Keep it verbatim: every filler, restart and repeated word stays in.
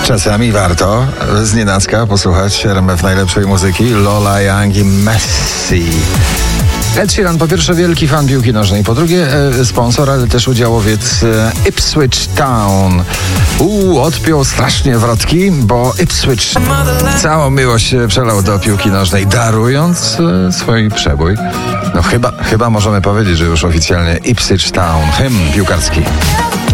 Czasami warto znienacka posłuchać R M F najlepszej muzyki. Lola Young i Messi. Ed Sheeran po pierwsze wielki fan piłki nożnej, po drugie e, sponsor, ale też udziałowiec e, Ipswich Town. Uuu, odpiął strasznie wrotki, bo Ipswich całą miłość przelał do piłki nożnej, darując e, swój przebój. No chyba, chyba możemy powiedzieć, że już oficjalnie Ipswich Town, hymn piłkarski.